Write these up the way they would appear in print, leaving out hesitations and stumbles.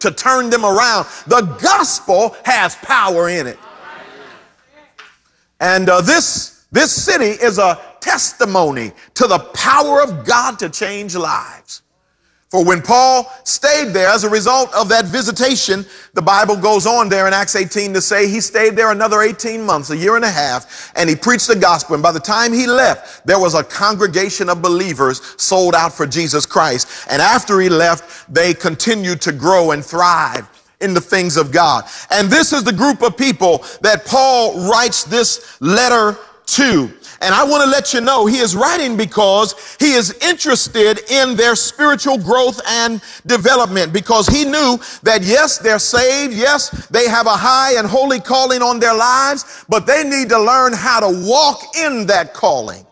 to turn them around. The gospel has power in it. And this city is a testimony to the power of God to change lives. For when Paul stayed there as a result of that visitation, the Bible goes on there in Acts 18 to say he stayed there another 18 months, a year and a half, and he preached the gospel. And by the time he left, there was a congregation of believers sold out for Jesus Christ. And after he left, they continued to grow and thrive in the things of God. And this is the group of people that Paul writes this letter to. And I want to let you know he is writing because he is interested in their spiritual growth and development, because he knew that, yes, they're saved. Yes, they have a high and holy calling on their lives, but they need to learn how to walk in that calling.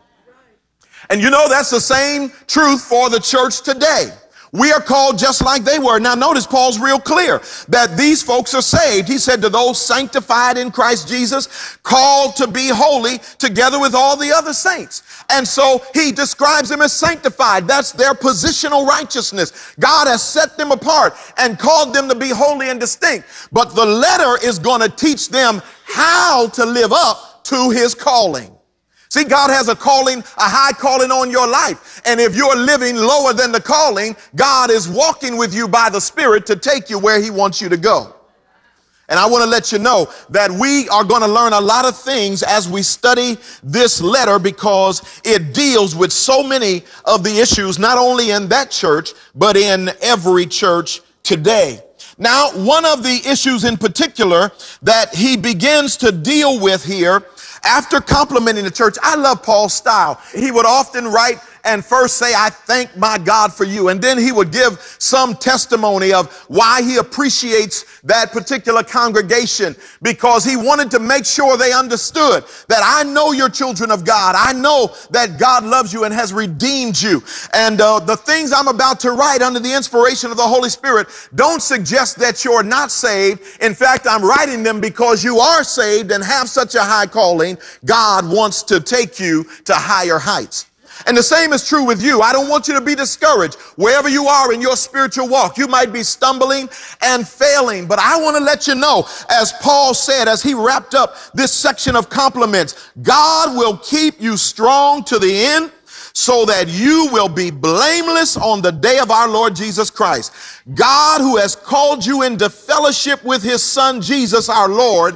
And you know, that's the same truth for the church today. We are called just like they were. Now notice Paul's real clear that these folks are saved. He said to those sanctified in Christ Jesus, called to be holy together with all the other saints. And so he describes them as sanctified. That's their positional righteousness. God has set them apart and called them to be holy and distinct. But the letter is going to teach them how to live up to his calling. See, God has a calling, a high calling on your life. And if you're living lower than the calling, God is walking with you by the Spirit to take you where he wants you to go. And I want to let you know that we are going to learn a lot of things as we study this letter, because it deals with so many of the issues, not only in that church, but in every church today. Now, one of the issues in particular that he begins to deal with here, after complimenting the church, I love Paul's style. He would often write and first say, I thank my God for you. And then he would give some testimony of why he appreciates that particular congregation, because he wanted to make sure they understood that I know you're children of God. I know that God loves you and has redeemed you. And the things I'm about to write under the inspiration of the Holy Spirit don't suggest that you're not saved. In fact, I'm writing them because you are saved and have such a high calling. God wants to take you to higher heights. And the same is true with you. I don't want you to be discouraged. Wherever you are in your spiritual walk, you might be stumbling and failing. But I want to let you know, as Paul said, as he wrapped up this section of compliments, God will keep you strong to the end, so that you will be blameless on the day of our Lord Jesus Christ. God, who has called you into fellowship with his Son, Jesus, our Lord,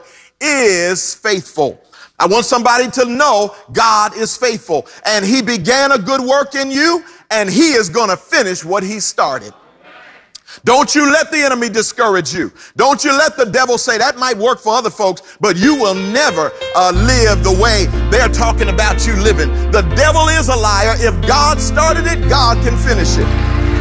is faithful. I want somebody to know God is faithful, and he began a good work in you, and he is going to finish what he started. Don't you let the enemy discourage you. Don't you let the devil say that might work for other folks, but you will never live the way they're talking about you living. The devil is a liar. If God started it, God can finish it.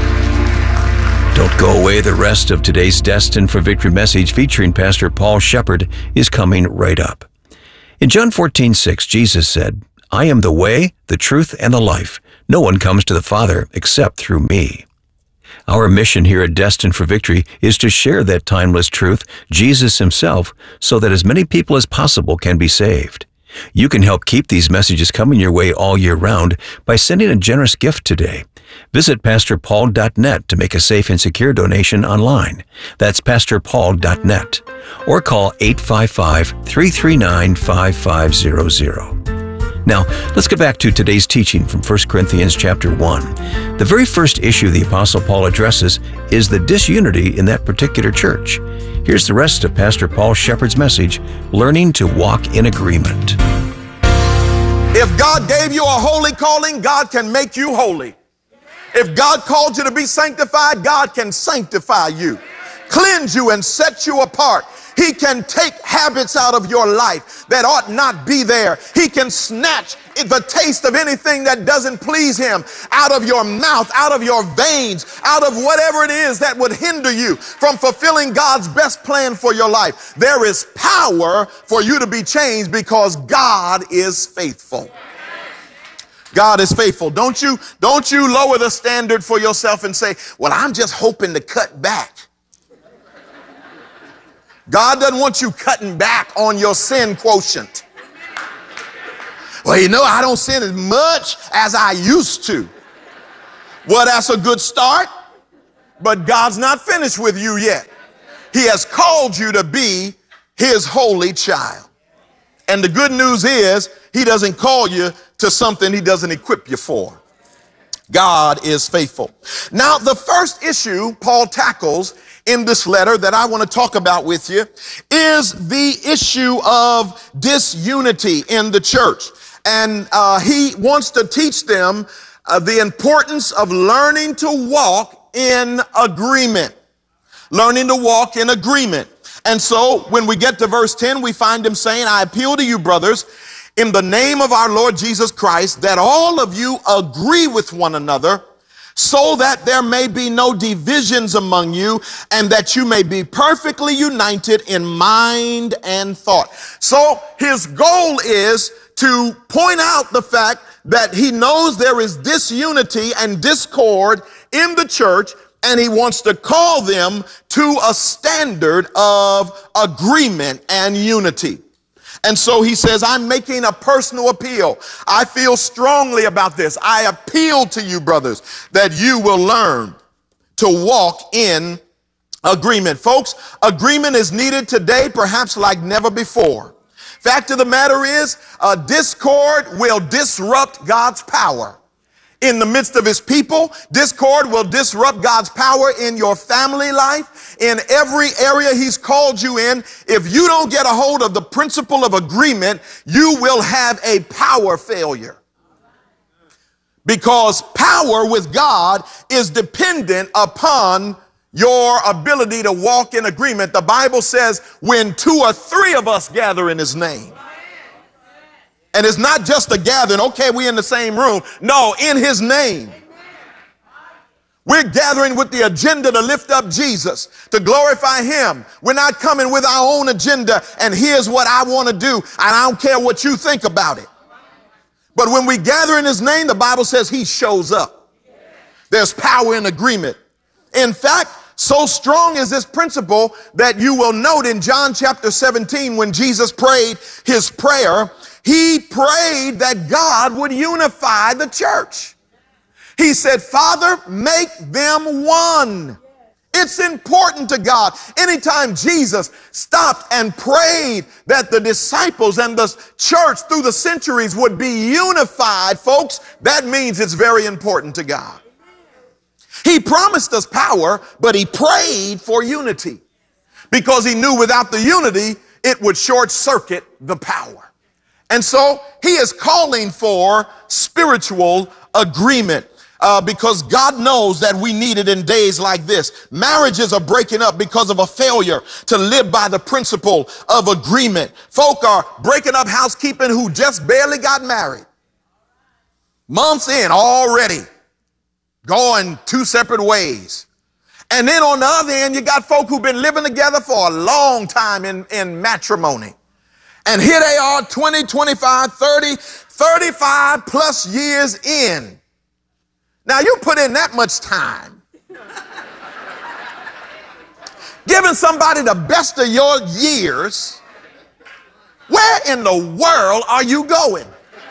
Don't go away. The rest of today's Destined for Victory message featuring Pastor Paul Shepherd is coming right up. In John 14:6, Jesus said, I am the way, the truth, and the life. No one comes to the Father except through me. Our mission here at Destined for Victory is to share that timeless truth, Jesus himself, so that as many people as possible can be saved. You can help keep these messages coming your way all year round by sending a generous gift today. Visit PastorPaul.net to make a safe and secure donation online. That's PastorPaul.net. Or call 855-339-5500. Now, let's get back to today's teaching from 1 Corinthians chapter 1. The very first issue the Apostle Paul addresses is the disunity in that particular church. Here's the rest of Pastor Paul Shepherd's message, Learning to Walk in Agreement. If God gave you a holy calling, God can make you holy. If God called you to be sanctified, God can sanctify you, cleanse you, and set you apart. He can take habits out of your life that ought not be there. He can snatch the taste of anything that doesn't please him out of your mouth, out of your veins, out of whatever it is that would hinder you from fulfilling God's best plan for your life. There is power for you to be changed because God is faithful. God is faithful. Don't you lower the standard for yourself and say, well, I'm just hoping to cut back. God doesn't want you cutting back on your sin quotient. Well, you know, I don't sin as much as I used to. Well, that's a good start, but God's not finished with you yet. He has called you to be his holy child. And the good news is he doesn't call you to something he doesn't equip you for. God is faithful. Now, the first issue Paul tackles in this letter that I want to talk about with you is the issue of disunity in the church. And he wants to teach them the importance of learning to walk in agreement. Learning to walk in agreement. And so when we get to verse 10, we find him saying, I appeal to you, brothers, in the name of our Lord Jesus Christ, that all of you agree with one another, so that there may be no divisions among you, and that you may be perfectly united in mind and thought. So his goal is to point out the fact that he knows there is disunity and discord in the church, and he wants to call them to a standard of agreement and unity. And so he says, I'm making a personal appeal. I feel strongly about this. I appeal to you, brothers, that you will learn to walk in agreement. Folks, agreement is needed today, perhaps like never before. Fact of the matter is, discord will disrupt God's power in the midst of his people. Discord will disrupt God's power in your family life, in every area he's called you in. If you don't get a hold of the principle of agreement, you will have a power failure. Because power with God is dependent upon your ability to walk in agreement. The Bible says when 2 or 3 of us gather in his name. And it's not just a gathering, okay, we in the same room. No, in his name. We're gathering with the agenda to lift up Jesus, to glorify him. We're not coming with our own agenda and here's what I want to do, and I don't care what you think about it. But when we gather in his name, the Bible says he shows up. There's power in agreement. In fact, so strong is this principle that you will note in John chapter 17 when Jesus prayed his prayer, he prayed that God would unify the church. He said, Father, make them one. It's important to God. Anytime Jesus stopped and prayed that the disciples and the church through the centuries would be unified, folks, that means it's very important to God. He promised us power, but he prayed for unity because he knew without the unity, it would short circuit the power. And so he is calling for spiritual agreement because God knows that we need it in days like this. Marriages are breaking up because of a failure to live by the principle of agreement. Folk are breaking up housekeeping who just barely got married. Months in already, going 2 separate ways. And then on the other end, you got folk who've been living together for a long time in matrimony. And here they are 20, 25, 30, 35 plus years in. Now you put in that much time. Giving somebody the best of your years. Where in the world are you going?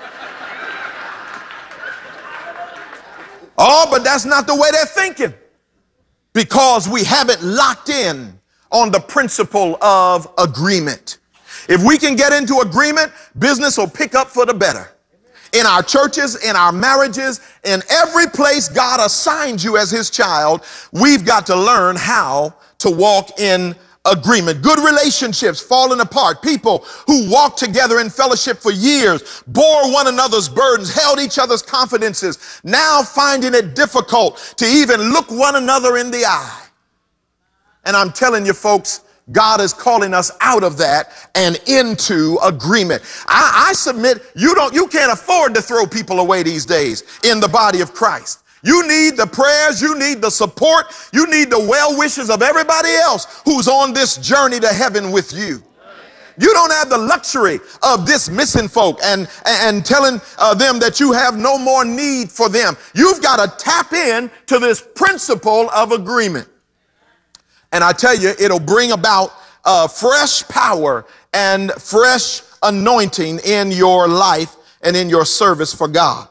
Oh, but that's not the way they're thinking. Because we haven't locked in on the principle of agreement. If we can get into agreement, business will pick up for the better. In our churches, in our marriages, in every place God assigned you as his child, we've got to learn how to walk in agreement. Good relationships falling apart. People who walked together in fellowship for years, bore one another's burdens, held each other's confidences, now finding it difficult to even look one another in the eye. And I'm telling you folks, God is calling us out of that and into agreement. I submit you can't afford to throw people away these days in the body of Christ. You need the prayers, you need the support, you need the well wishes of everybody else who's on this journey to heaven with you. You don't have the luxury of dismissing folk and telling them that you have no more need for them. You've got to tap in to this principle of agreement. And I tell you, it'll bring about fresh power and fresh anointing in your life and in your service for God.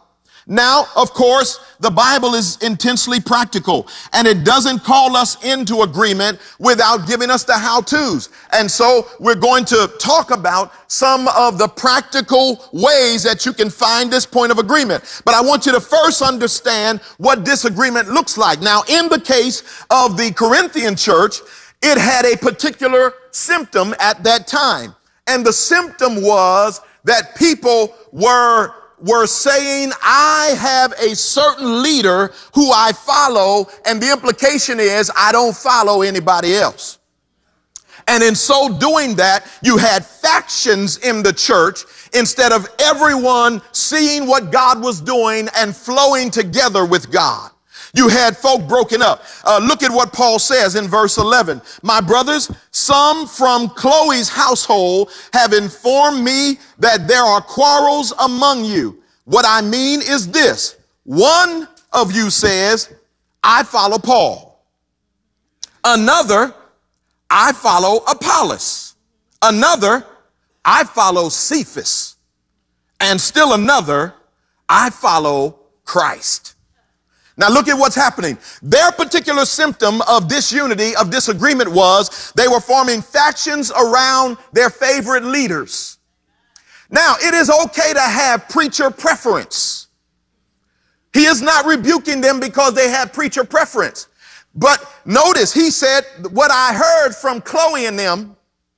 Now, of course, the Bible is intensely practical, and it doesn't call us into agreement without giving us the how-tos. And so we're going to talk about some of the practical ways that you can find this point of agreement. But I want you to first understand what disagreement looks like. Now, in the case of the Corinthian church, it had a particular symptom at that time. And the symptom was that people were saying, I have a certain leader who I follow, and the implication is I don't follow anybody else. And in so doing that, you had factions in the church instead of everyone seeing what God was doing and flowing together with God. You had folk broken up. Look at what Paul says in verse 11. My brothers, some from Chloe's household have informed me that there are quarrels among you. What I mean is this. One of you says, I follow Paul. Another, I follow Apollos. Another, I follow Cephas. And still another, I follow Christ. Now look at what's happening. Their particular symptom of disunity, of disagreement was they were forming factions around their favorite leaders. Now, it is okay to have preacher preference. He is not rebuking them because they had preacher preference. But notice, he said, what I heard from Chloe and them,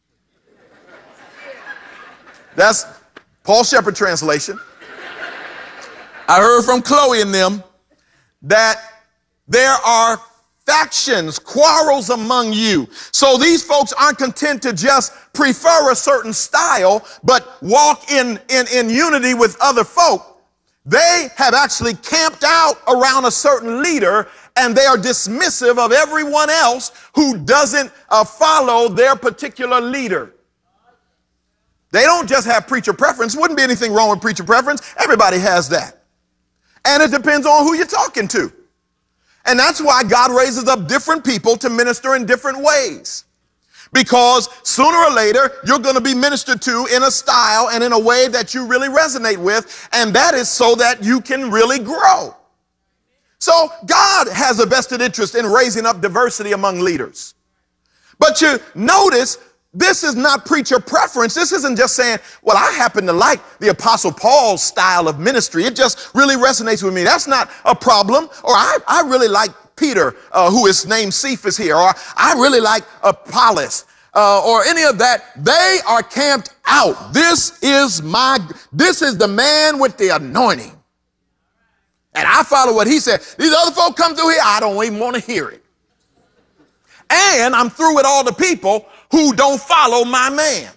that's Paul Shepherd translation. I heard from Chloe and them that there are factions, quarrels among you. So these folks aren't content to just prefer a certain style, but walk in unity with other folk. They have actually camped out around a certain leader, and they are dismissive of everyone else who doesn't follow their particular leader. They don't just have preacher preference. Wouldn't be anything wrong with preacher preference. Everybody has that. And it depends on who you're talking to. And that's why God raises up different people to minister in different ways. Because sooner or later, you're going to be ministered to in a style and in a way that you really resonate with. And that is so that you can really grow. So God has a vested interest in raising up diversity among leaders. But you notice, this is not preacher preference. This isn't just saying, well, I happen to like the Apostle Paul's style of ministry. It just really resonates with me. That's not a problem. Or I really like Peter, who is named Cephas here. Or I really like Apollos, or any of that. They are camped out. This is the man with the anointing. And I follow what he said. These other folk come through here, I don't even want to hear it. And I'm through with all the people who don't follow my man.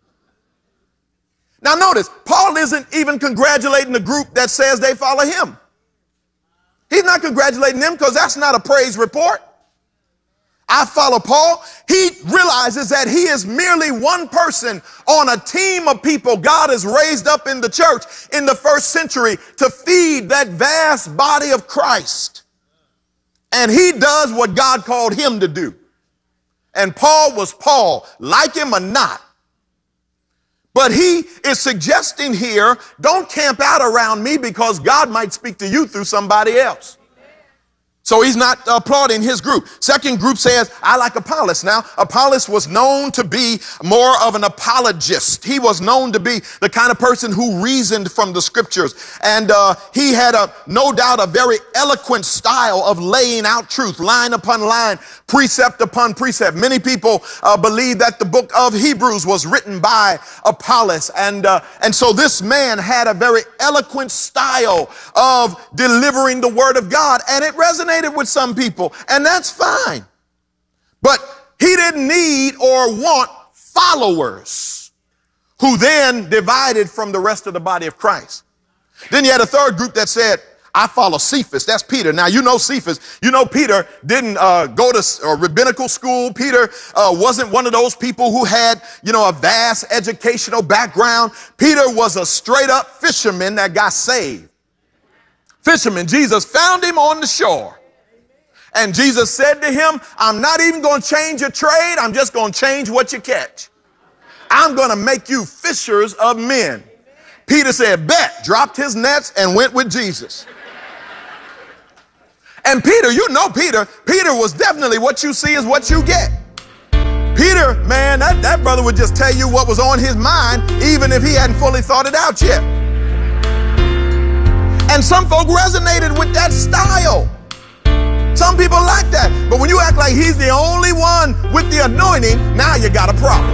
Now notice, Paul isn't even congratulating the group that says they follow him. He's not congratulating them because that's not a praise report. I follow Paul. He realizes that he is merely one person on a team of people God has raised up in the church in the first century to feed that vast body of Christ. And he does what God called him to do. And Paul was Paul, like him or not. But he is suggesting here, don't camp out around me because God might speak to you through somebody else. So he's not applauding his group. Second group says, I like Apollos. Now, Apollos was known to be more of an apologist. He was known to be the kind of person who reasoned from the scriptures. And he had no doubt a very eloquent style of laying out truth, line upon line, precept upon precept. Many people believe that the book of Hebrews was written by Apollos. And so this man had a very eloquent style of delivering the word of God. And it resonated with some people, and that's fine. But he didn't need or want followers who then divided from the rest of the body of Christ. Then you had a third group that said, I follow Cephas. That's Peter. Now, you know Cephas. You know Peter didn't go to rabbinical school. Peter wasn't one of those people who had, a vast educational background. Peter was a straight up fisherman that got saved. Fisherman. Jesus found him on the shore. And Jesus said to him, I'm not even going to change your trade. I'm just going to change what you catch. I'm going to make you fishers of men. Peter said, bet, dropped his nets and went with Jesus. And Peter, you know Peter was definitely what you see is what you get. Peter, man, that brother would just tell you what was on his mind, even if he hadn't fully thought it out yet. And some folk resonated with that style. Some people like that. But when you act like he's the only one with the anointing, now you got a problem.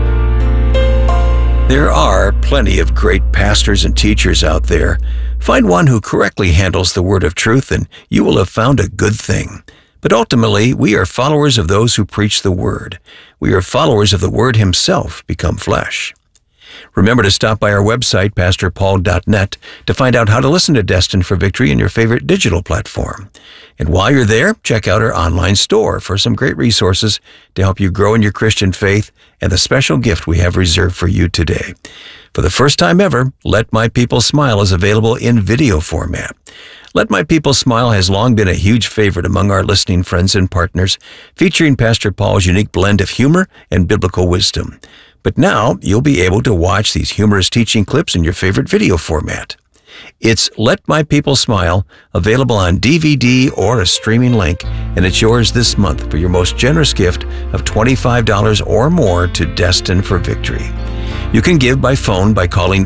There are plenty of great pastors and teachers out there. Find one who correctly handles the word of truth, and you will have found a good thing. But ultimately, we are followers of those who preach the word. We are followers of the word himself become flesh. Remember to stop by our website, pastorpaul.net, to find out how to listen to Destined for Victory in your favorite digital platform. And while you're there, check out our online store for some great resources to help you grow in your Christian faith and the special gift we have reserved for you today. For the first time ever, Let My People Smile is available in video format. Let My People Smile has long been a huge favorite among our listening friends and partners, featuring Pastor Paul's unique blend of humor and biblical wisdom. But now you'll be able to watch these humorous teaching clips in your favorite video format. It's Let My People Smile, available on DVD or a streaming link, and it's yours this month for your most generous gift of $25 or more to Destined for Victory. You can give by phone by calling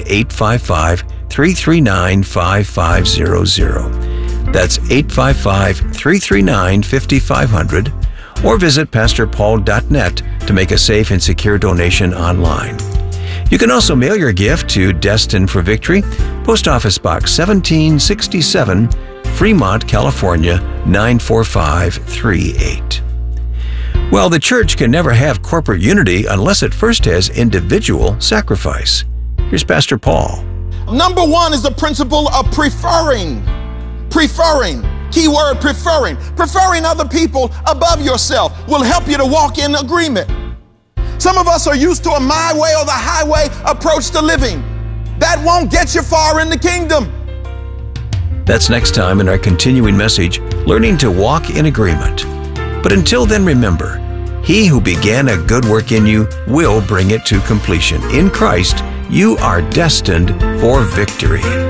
855-339-5500. That's 855-339-5500, or visit pastorpaul.net to make a safe and secure donation online. You can also mail your gift to Destined for Victory, Post Office Box 1767, Fremont, California 94538. Well, the church can never have corporate unity unless it first has individual sacrifice. Here's Pastor Paul. Number one is the principle of preferring. Preferring. Key word, preferring. Preferring other people above yourself will help you to walk in agreement. Some of us are used to a my way or the highway approach to living. That won't get you far in the kingdom. That's next time in our continuing message, Learning to Walk in Agreement. But until then, remember, he who began a good work in you will bring it to completion. In Christ, you are destined for victory.